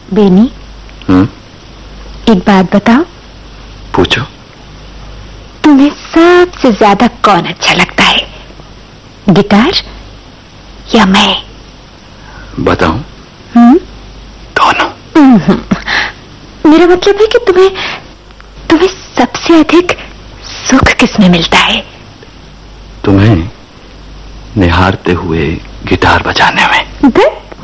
बेनी, एक बात बताओ। पूछो। तुम्हें सबसे ज्यादा कौन अच्छा लगता है, गिटार या मैं? बताऊं? दोनों। मेरा मतलब है कि तुम्हें सबसे अधिक सुख किसमें मिलता है? तुम्हें निहारते हुए गिटार बजाने में।